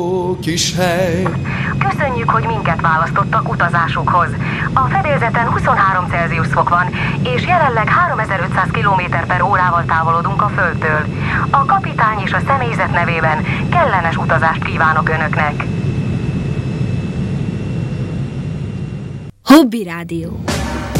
Kis hely. Köszönjük, hogy minket választottak utazásukhoz. A fedélzeten 23 Celsius fok van, és jelenleg 3500 km/órával távolodunk a Földtől. A kapitány és a személyzet nevében kellemes utazást kívánok Önöknek. Hobby Rádió.